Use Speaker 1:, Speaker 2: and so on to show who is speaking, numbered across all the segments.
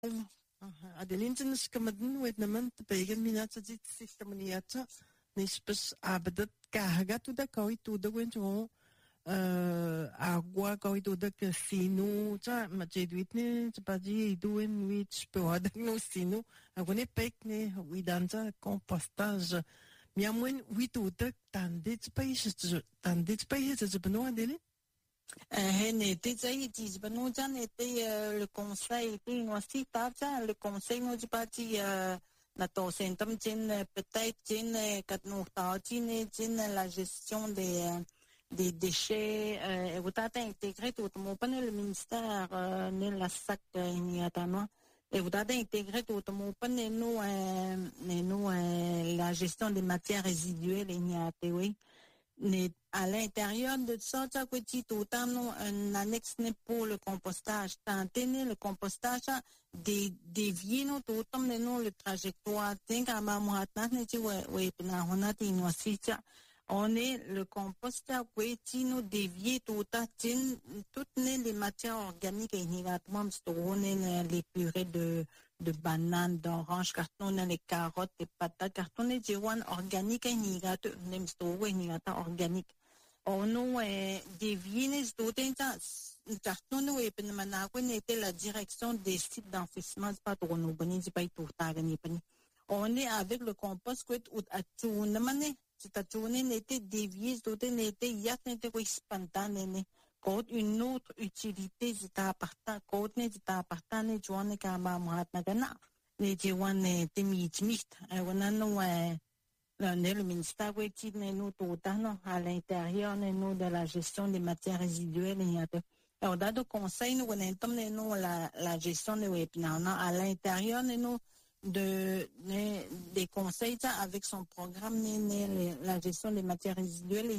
Speaker 1: Adeline kamadan wait naman tapagan minat sa sistemaniata nispas abadat kahaga tuda kawi tuda wencho agua kawi tuda casino cha majedwit ne chapaji iduen which pewadak no sino agone pek ne widanza compostage miamwen wituda tandit païs beno Adeline.
Speaker 2: Le conseil le conseil nous dit pas peut-être la gestion des déchets et vous avez intégré tout le ministère la SAC et vous avez intégré tout la gestion des matières résiduelles à l'intérieur de ça, tu as un annexe pour le compostage. Tenter le compostage, dévier tout le trajectoire. On est le compostage, nous dévier toutes les matières organiques et les purées de bananes, d'oranges, carton, les carottes, les patates, carton, les jiwan organiques et organiques. On a dévié carton était la direction des sites d'enfouissement, pas trop nous pas tout on est avec le compost que n'était dévié, n'était spontané. Une autre utilité, le ministère à l'intérieur de la gestion des matières résiduelles. On a de conseils, nous la gestion des webinaires à l'intérieur des conseils avec son programme la gestion des matières résiduelles.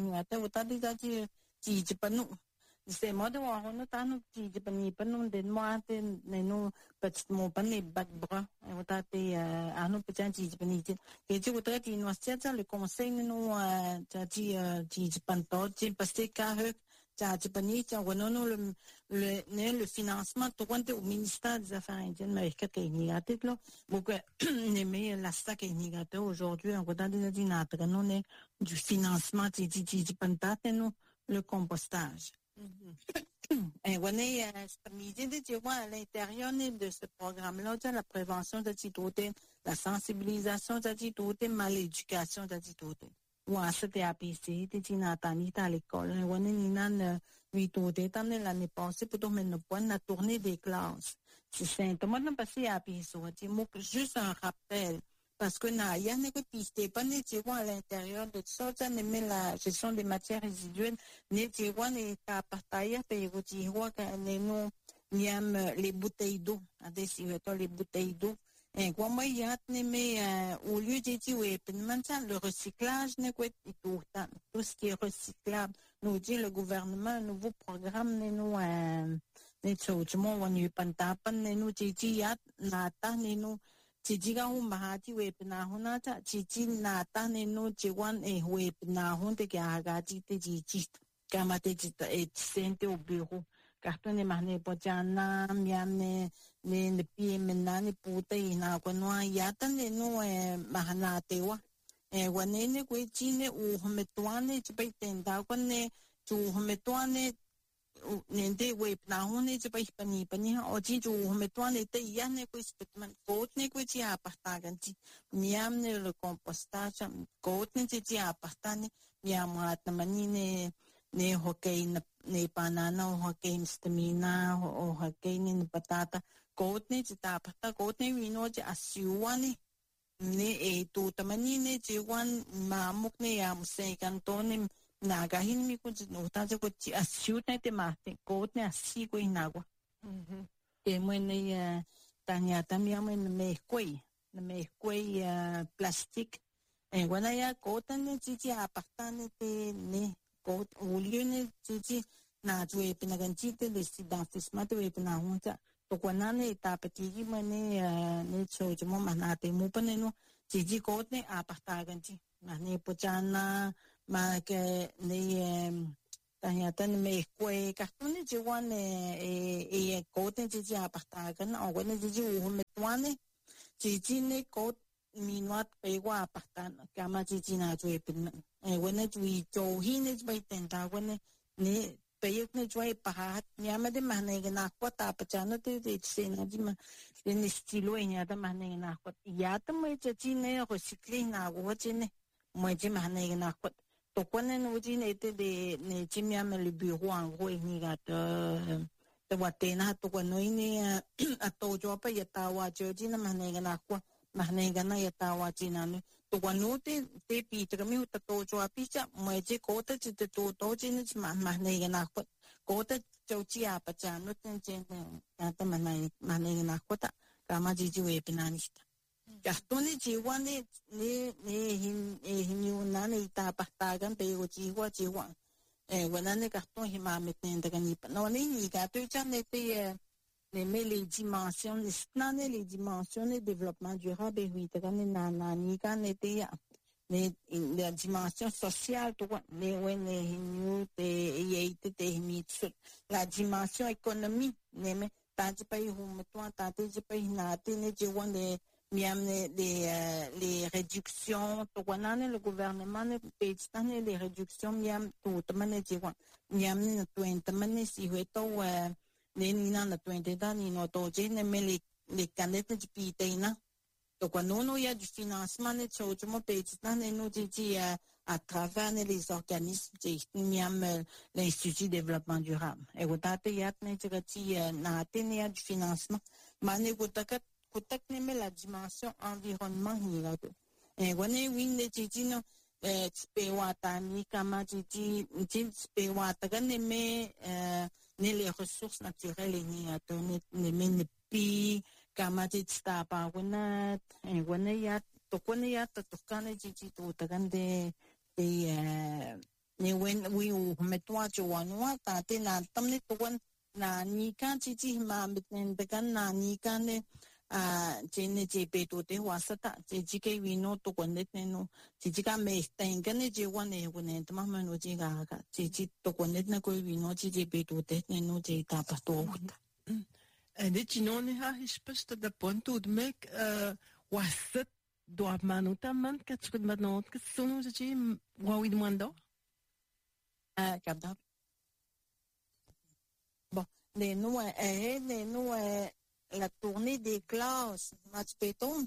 Speaker 2: C'est moi de voir on a nous qui nous de moi nous petit mon pas les bac bras on a été à nous petit et tu voudrais dire le conseil nous dit panto parce que le financement tout au ministère des Affaires indiennes mais que la SAC aujourd'hui on a dit du financement nous le compostage. Et on est à l'intérieur de ce programme-là, la prévention de titouté, la sensibilisation de titouté, maléducation de titouté. Ou à cette APC, t'es natani à l'école. On est ninan vitouté, t'en es l'année passée pour tomber le point la tournée des classes. C'est simplement de passer à APC, juste un rappel. Parce que n'a rien n'est pas pisté, pas nécessairement à l'intérieur de ça, ça n'est la gestion des matières résiduelles, nécessairement n'est pas partagé, puis vous dites les bouteilles d'eau, les bouteilles d'eau. Et quoi moi y a au lieu de dire le recyclage n'est pas tout ce qui est recyclable. Nous dit le gouvernement un nouveau programme nous on y pantapan nous dit ya nata nous Chijiga mahati webna hunata chijin tane no jiwan webna hunte que agati te jiji kamate jita sente au bureau carton mahne pojana miane ne pie menane puta ina kwanwa yatane no mahanatewa wanene kwechine uhumetwane chipaitenda kwane chuhumetwane nende web na hone je pai pani o ji ju me toane te ya ne ko spetman ko ne ko ji apartagan ji miam ne le compostage ko ne ji apartane miam at mani ne hockey ne banana o hockey stamina o hockey ne patata ko ne ji ta aparta ko ne wino ji asiwani ne e to tamani ne ji wan mamuk ne am se kantone nagahin mi ko no ta ko ti asiut na te mate ko ne asi ko inagua e mo ne tanya tamia me koi plastic e wana ya ko tan ti apartane te ne ko ulio ne ti na jue pinaganchite de sidanfisma te pina hunta to kwana ne ta petigi ne chojo mo manate mo paneno ti ko ne apartaganchi ne pojana ma que Tanyatan me kwe kartuni jiwan kote jiji apartagan awene jiji uhumetwane jiji ne kot minuat pewa apartan kama jiji na jwe pin wene jwi jo hine jbai tenta wene ne peyuk ne jwe pahat nyamade mahne gna kwata pachano te sena jima ne stilo nya da mahne gna kwat ya ta me jiji ne recycling na wo jine mo jima mahne gna kwat. Donc, on a été des le bureau en gros, il y a de Watena, to one a tojo pa yatawa, Georgina Maneganaqua, Manegana yatawa Ginano, to one note, they beat the mute tojo a pizza, magic quarter to the two dojins, Maneganaqua, quarter Georgia Pachano, and Maneganaqua, Gamajiju Epinanista. Gastone jiwan ne hinunane tapahtagan pero jiwan wanane gaston himamit ndagani no ni gato chane te les dimensions de développement durable oui tagane na ni kan te ya la dimension sociale to ne wene hinu te yeite te mitsu la dimension économique ne me tanti pa hum to tanti pa hinate ne jiwan les réductions, le gouvernement les réductions, tout si les canettes du pays, donc il y a du financement, à travers les organismes, l'Institut de développement durable. Et il y a du financement, mais la dimension environnement et on est win titino spewatani kama titi spewatagan mais les ressources naturelles ni ne pi kama tita pa wana et on ya to kana titi to tagan de ne when we metwa chwanwa ta te na tamne to na ni kan titi ma mitnen tagan na ni kan jene jebe to te wasata jike wino to kondet no jika me stengane je wane wone tama mano jiga ga jiji to kondet na ko wino jebe to te no je ta pasto
Speaker 1: en dit non ha hispest de ponto de mek wasat do manuta man katskud manot que sono je wawi demando
Speaker 2: capda bon les no la tournée des classes, match péton.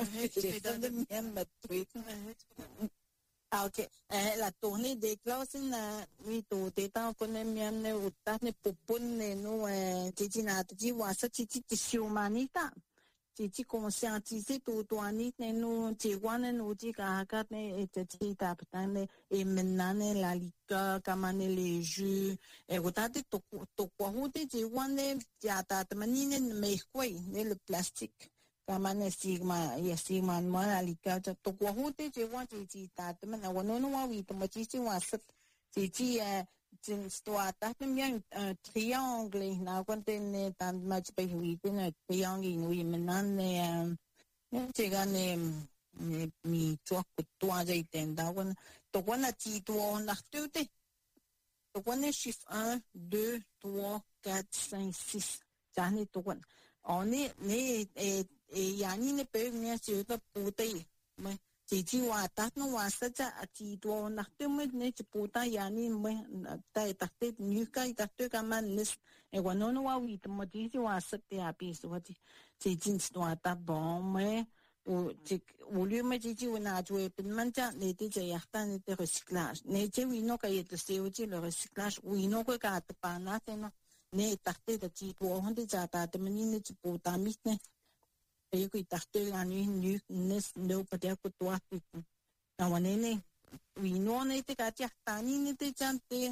Speaker 2: Ah, ok. La tournée des classes, oui, tout est en connaissance, ou t'as ne popone, nous, t'es dit, ouais, ça, t'es humanita. T'es conscientisé, tout, toi, ni, nous, t'es one, nous, t'es caracat, et t'es tapane, et maintenant, la liqueur, comme les jus, et vous t'as dit, tout quoi, vous t'es one, t'as t'amené, mais quoi, le plastique. Kamane sigma ya sigma ma alika to kwa hote je wa ji ta te na wono no wa wi to ma ji wa sat ji jin sto ta te myan triangle na kwante ne tan ma ji pe wi te na triangle wi menan ne je ga ne mi to ku to a je ten da won to wana ji to na tu te to wana chiffre 1 2 3 4 5 6 ja ne to wan on ne yani ne pe ne se ta putai me ji wa ta no wa sa ja ti do na te me ne ti puta yani me ta te ni ka ta te ka man nis e wa no wa wi te mo ji wa sa te a pi so ti jin sto ta bon me o lieu me ji na jo pe man ja ne te ja ta ne te recyclage ne je wi no ka ye te se o ji le recyclage wi no ko ka ta pa na te no ne ta te da ji do hon de ja ta te me ni ti puta mi ne e ko tarte la ni nes no patia ko to ati na wanene wi no ne te ka tia tani ne te chante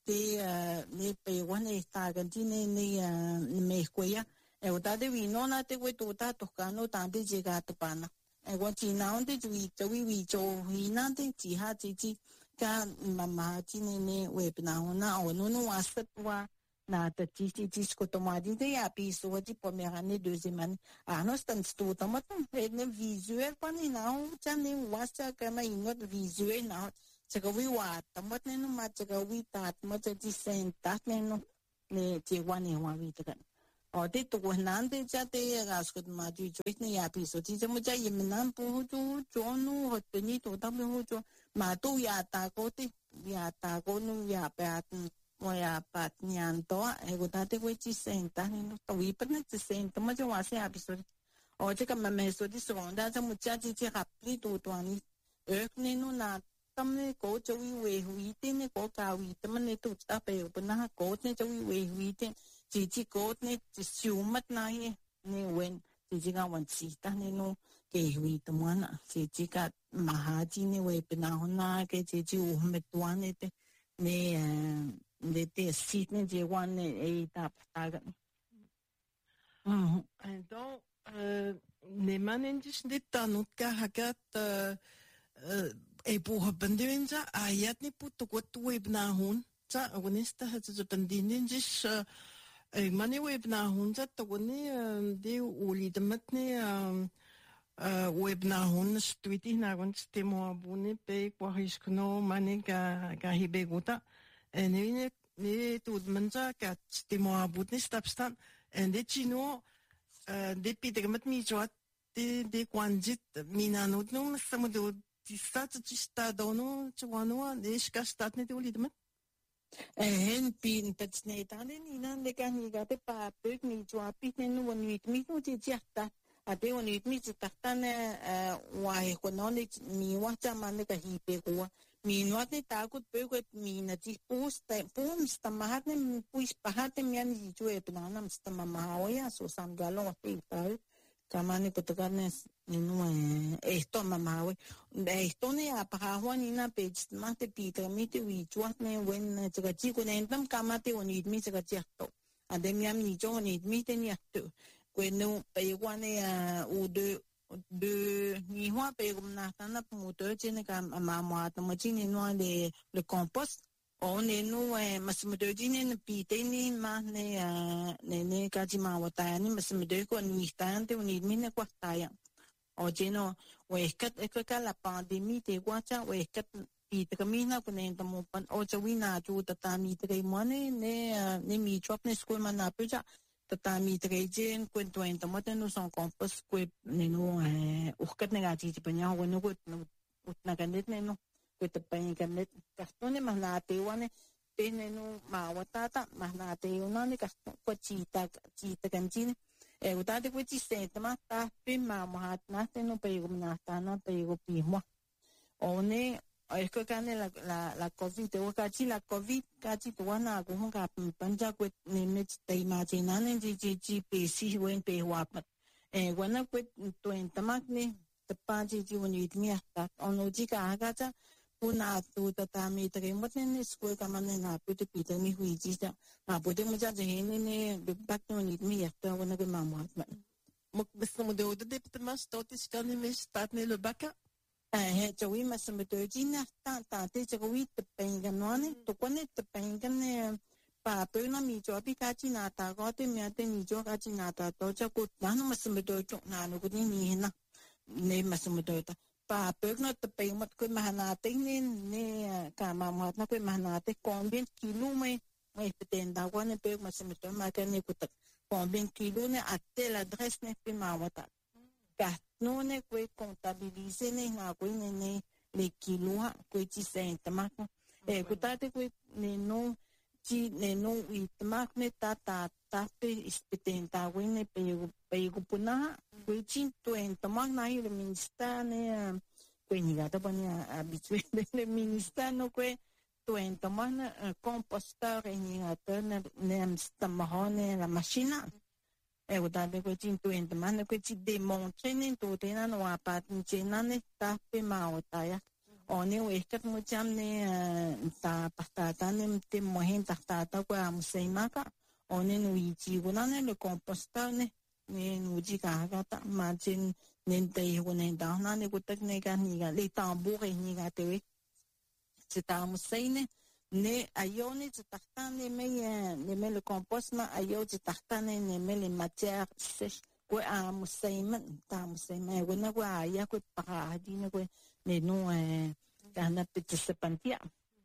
Speaker 2: ne pe wane sta ga ti ne me ko ya e o ta de wi no na te ko to ta to ka no ta de je ga ta pa na e wa ti na on de wi jo wi na de ji ha ji ka mama ti ne we na ona o no wa sa wa na ta ti ko to ma di de ya pi so di première année deuxième année no stan sto ta ma ne visuel pa ni na o cha ne wa cha ka ma ingot visuel na chagawi wa tamat ne no ma chagawi tat ma chi sen tat ne no ne che wa ne wa wi ta o de to wa nan de cha de ga skut ma ju jo ne ya pi so chi mo cha yim nan pu ju jo nu ho te ni to ta pu jo ma tu ya ta ko te ya ta ko nu ya pa mo ya pa nyan to e go ta te ko chi sen ta ne no to wi pa ne chi sen to ma jo wa se ya pi so o che ka ma me so di so da cha mo cha chi rap li to to ni e ne no na tâm này cố cho vi hủy tên này cố cao hủy tâm này tụt ta bèo bên na cố này cho vi hủy tên chỉ cố này chỉ siêu mất này này quên chỉ cái vấn chỉ ta này nó cái hủy tâm anh à chỉ cái mà hà chỉ này về bên nào na cái chỉ không biết toán này thế này để để xịt này chỉ quan này ấy ta cái
Speaker 1: então ne manen dis dit tanut ka hakat e buha bandewin sa ayat ni puto ko web na hun sa agonista ha sa bandinin dis mani web na hun sa to ni de uli demat ni web na hun streeti na gon stemo abune pe ko hiskno mani ka hibegota ne tu manza ka stemo abut ni stapstan en de chino de pitegamat mi joat de kwanjit minanut no samudo die staat het staat dan no de ska staat net oli demat
Speaker 2: hen pin pets net aan en inan de kan je gate pa pek mi joa pit no won wit mi no ti jata ate won wit mi ta wa he kononik mi wa chama ne ka hi pe ko mi no te ta kut pe ko mi na ti pum sta mahat ne puis pahat me an ji jo e pnanam sta mama o ya so sam galo pe pa kamani putakanes no esto mama we esto ne apa ni na pe mate pita mi te wi chuat ne wen chaga chi ko ne tam kamate won mi chaga chi to ade mi am ni jo ni mi te ni to ko no pe wa ne u de ni hwa pe gum na ta na pu to che ne ka ma ma ta ma chi ni no le compost on ne no masimo de ne pi te ni ma ne ka chi ma wa ta ni masimo de ko ni sta te ni mi ne kwa ta ya o che no we kat e ka la pandemia te kwa cha we kat pi te ka mi na ko ne ta mo pan o cha wi na ju ta mi te mo ne mi chop ne school ma na pe cha ta mi te je ko to en ta mo te no son compost ko ne no o kat ne ga chi pa nya wo no ko na ka net ne no ko te pa ni ka net ka to ne ma na te wa ne pe ne no ma wa ta ma na te no ne ka ko chi ta kan chi ne e utate ko chi se ta ta pe ma ma na te no pe gum na ta na pe go pi mo one ai ko ka ne la covid te wa ka chi la covid ka chi to na ko ka panja ko ne me te ma che na ne ji pe si wen pe wa pa e wa na ko to en ta ma ne te pa ji won yit mi ta ono ji ka ga cha una tu ta mi te mo ne school ka man na pu te pi te mi hui ji ta ma pu te mo cha je ne de pak no yit mi ta wa na ko ma mo
Speaker 1: mok besmo de ode de mas totis kan mi staat ne le baka
Speaker 2: cho wi ma sam to ji na ta te cho wi te pen ga no ne to ko ne te pen ga ne pa pe na mi jo pi ka chi na ta ko te mi te ni jo ka chi na ta to cha ko na no ma sam to cho na no ko ni na ne ma sam to ta pa pe na te pen mat ko ma na te ne ka ma ma na ko ma na te kon bien kilo me pe ten da ko ne pe ma sam to ma ka ne ko ta kon bien kilo ne a tel adresse ne pe ma wa ta no ne kwe contabilize ne na kwe ne le kilua kwe chi senta ma e kutate kwe ne no chi ne no itma ne ta pe ispetenta kwe ne pe puna kwe chi to entma na ile minista ne kwe ni gata bania abitue le minista no kwe to entma na compostar ni gata ne amstama ne la machina e utate ko chin tu en man ko chi de mon chen tu te na no apa chen na ne ta pe ma o ta ya o ne we kat mo cham ne ta pa ta ne te mo hen ta ko am se ma ka o ne no i chi ko na ne le composta ne no ji ka ga ta ma chen ne te ko ne da na ne ko tak ne ka ni ga le ta bu re ni ga te we se ta mo se ne ayoni te tahtane me le compost ma ayo te tahtane ne me le matière sèche ko a musaiman ta musaiman ko na ko aya ko pa di ne ko ne no kana pitsepantia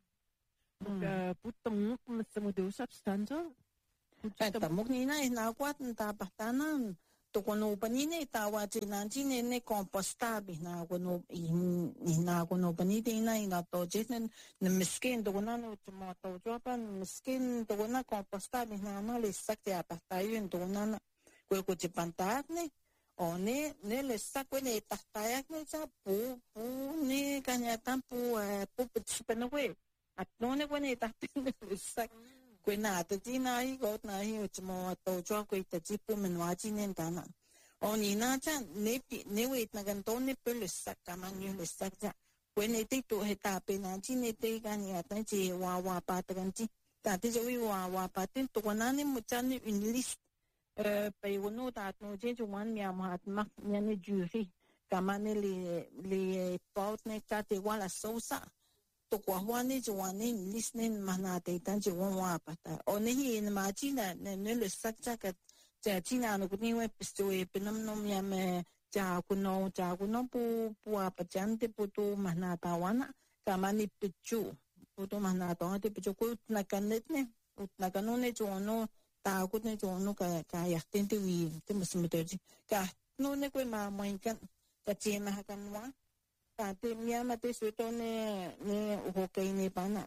Speaker 1: putong masamudu substanza
Speaker 2: tamok ni na kwat ta patanan to kono panine tawa chinanchine ne composta bina kono ina kono panite ina to jeten ne miskin to kono no tomato jopan miskin to kono composta bina no le sakya patayen to kono ko chipantat ne one ne le sakwe ne tatayak ne sa pu ne kanya tampu pu pitspenwe at no ne ko ne tatin le sak na te tina I got na hi uchmo to chwa ko te chipu menwa chinen kana oni na cha ne wait na gan to ne pel sakka man yu le sakja when te to heta pe na chi ne te gan ya ta chi wa pa ta gan chi ta te jo wa pa te to na ne mu cha ne une liste pe wono ta no je jo wan mya ma ma ne jury kama ne le pot ne cha te wala sosa to kwa hwane jwane listening manate tan jwan wa pata one hi in ma china ne le sakcha ka cha china no kuni we pistoe pinam nom ya me cha kuno pu apa chante pu to manata wana kama ni pichu pu to manata te pichu ko na kanet ne na kanone jono ta ku ne jono ka ya tente wi te musmeterji ka no ne ko ma kan ka chema kan wa te mia mate suto ne hockey ne pana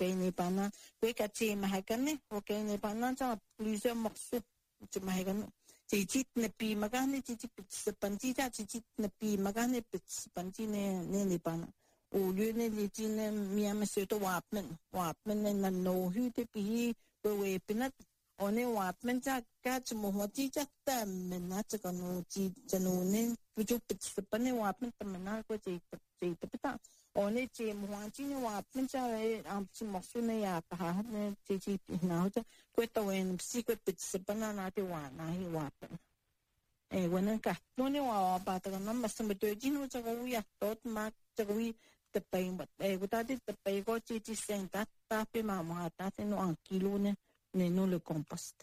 Speaker 2: kwe ka che mahakane hockey ne pana cha plusieurs morceaux che mahakane che chit ne pi magane che chit panti cha che chit ne pi magane panti ne pana o lieu ne le tin mia me suto wapmen ne na no hu te pi we pinat one wapmen cha ka chmo hoti cha ta men na cha no chi chano ne puju pane wapmen tamna ko che pita one che muanchi ne wapmen cha am chi mosu ne ya ta ne chi na ho cha ko to wen si ko pana na te wa na hi wapmen wana ka no ne wa pa ta na mas me to ji no cha ko ya tot ma cha ko te pe ko ta te pe ko chi senta ta pe ma ta te no an kilo ne no le compost.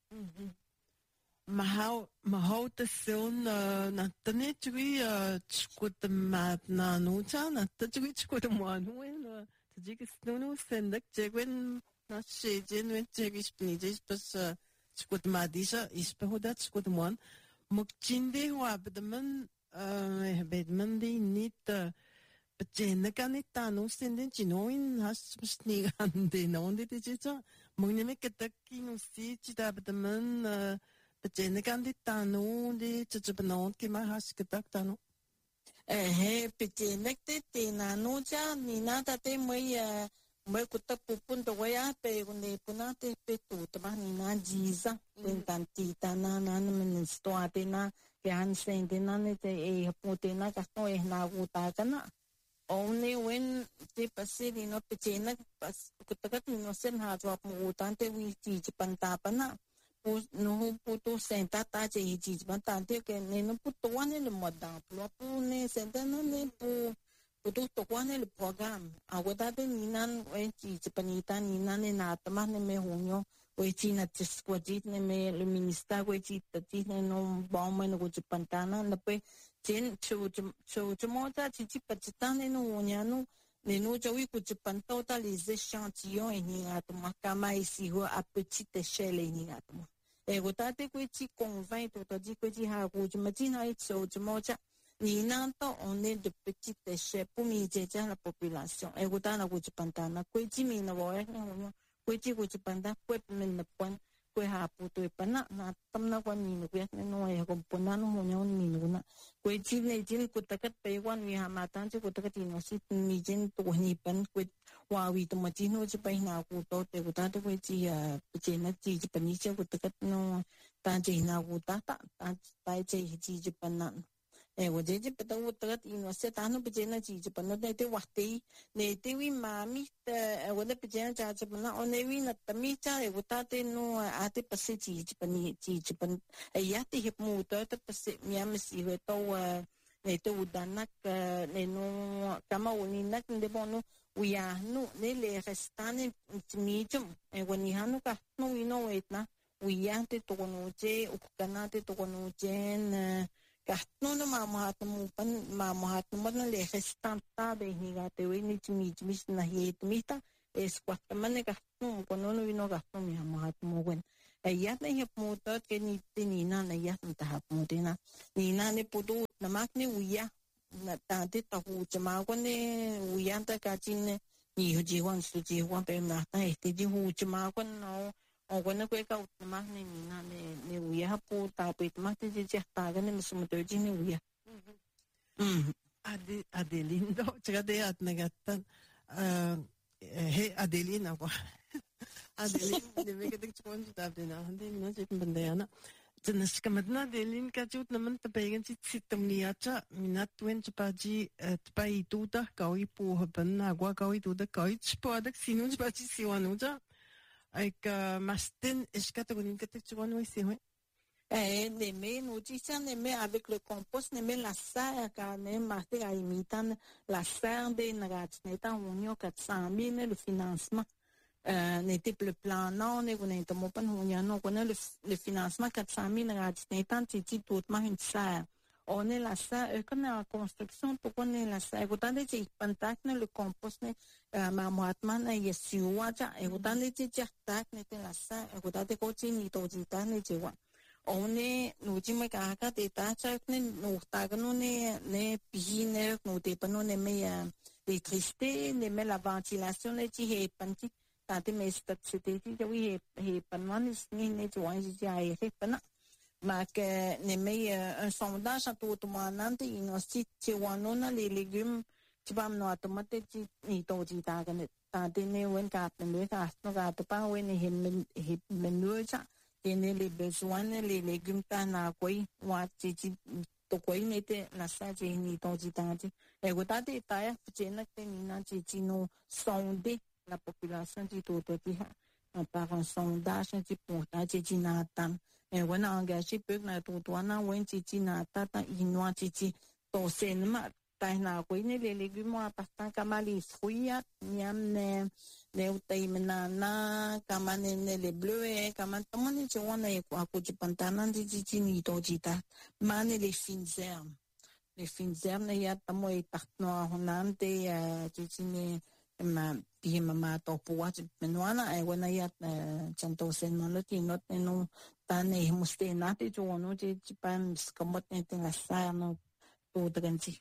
Speaker 1: Ma hou te son na tane chui chkut mat na no cha na te chui chkut mo no na te jik no sendak jegwen na shejen wen jegis pnije pas chkut madisa ispe hodat chkut mon mukchinde wa bedman bedman di nit Pagina ganita no senden chinoin has snigan de no de chicha mugne ketaki no si chita betaman pagina ganita no de chichapano ki ma has ketakta no
Speaker 2: pagina te na no cha ni na ta te mai kuta pupun to ya pe ne puna te pe tu ta ni na jiza ten tantita na men sto atena que han sendena ne te putena ka to na guta kana only when the pasiri no pechena pas kutakat no sen ha jwa mu tante wi ji panta pana pu no puto senta ta ji ji panta te ke ne no puto wane le moda pu ne senta no ne puto to wane le program agora de ninan we ji panita ninan ne na tama ne me hunyo we ji na tisquaji ne me le minister we ji tati ne no bomba no ji pantana na pe jen chu mo ta chi pachitane no nyano ne no jawi ku panto ta les échantillons et ni atma kama ici ho à petite échelle ni atma go ta te ku chi convaincre to di ku ji ha ku ji ma ji na chu mo cha ni na to on est de petite échelle pour mi je la population go ta na ku pantana ku ji mi na wo ku ji ku panta ku men na pon ku ha pu to pana na tam na kwa ni ku no ya ko pona no mo ni na ku ji ne jin ku takat pe wan wi ha ma tan ku takat no si mi jin to ni pan ku wa wi to ma ji no ji pe na ku to te ku ta te ku ji ji na ji ji pan ni ku takat no ta ji na ku ta ji pan na wo je ji pa to takat no se ta no pe na ji pan no te wa te ne te wi ma mi wo de pe ja ja pan na on ne wi na ta mi cha wo ta te no a te pa se ji pan ya te hip mu to te pa se mi am si we to ne te u danak ne no kama woni nak de bono uya no ne le restane mi jum woni hanu ka no wi no wait na uya te to no je u kana te to no jen Kahit no mamuhat mo na le restanta de higatewe ni chimichmis na hietmita es kwataman kahit no kono no vino kahit no mamuhat mo gwen. Ayat na hip mo tot ke ni tinina na yat na tahap mo tina. Nina ni puto na mak ni uya na tante tahu chama ko ni uya ta kachin ni hujiwan su jiwan pe na ta este ji hu chama ko no o ko na ko ka utma ni nina ni uya po ta pe ma te ji ta ga ni sum to ji ni uya.
Speaker 1: Adelindo, tsaka at nagatan he Adelina ko. Adelin, di ba katig chukon si tabi na, hindi na siya bandayana. Janas kamadna Adelin ka chut naman tapayagan si sitam niya cha minatwen chapaji tapai tuta kawi po haban agwa kawi tuta kawi chpadak sinu chapaji siwanu cha ay ka masten iska tagunin katig chukon wa siwe.
Speaker 2: Neme, nous disons neme avec le compost, neme la serre, car neme marté à imitan la serre de Nagatneta, on y a 400 000, le financement. N'était plus plan, non, on est pas on a le financement 400 000 Nagatneta, c'est tout une serre. On est la serre, quand on a la construction, pour qu'on ait la serre, vous avez dit, le compost, ma moatman, et suaja, et vous avez dit, n'était la serre, et vous avez dit, ni tojita, ni jiwa. One nujime kaka teta chak ne nuktaga no ne pihine no tepa no ne me l'électricité ne me la ventilation ne ti he panti tante me statsite ti jawi he panman ne join ji ai he pana ma que ne me un sondage à tout manante in aussi ti wanona les légumes ti bam no automate ti ni to ji ta ga ne tante ne wen ka ne ka no ga to pa wen he menu cha les besoins, les légumes, t'as quoi, moi, tu to quoi n'était la salle, ni ton dit, et vous t'as des tailles, tu n'as que ni tu nous sonder la population du tout, par un sondage, tu pourras, tu n'attends, et on a engagé peu, na tout, on a un tu n'attends, il noie, tu ton cinéma. Na ko ni les légumes à partant comme les fruits niam ne utai menana kama ne les bleus kama tamani chona e kwa ku pantana di ni to jita mane les fines herbes ne ya tamo e takno honante ni ma pi mama to puwa menwana e wana ya chanto sen no tino no tane muste na te jono je pan skamot ne la sa no to ganti.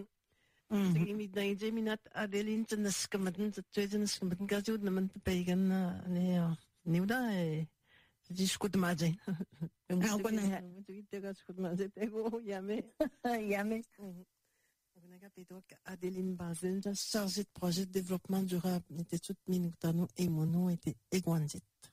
Speaker 1: Sige midnight je minat Adelin janas kamatin janas kamatin kasi ud naman tapayagan na niuda jiskut maje.
Speaker 2: Ako na.
Speaker 1: Tuwid skut maje tego yame.
Speaker 2: Yame.
Speaker 1: On a capito Adeline Basel, chargée de projet de développement durable, était toute minutano et mono était égwanzit.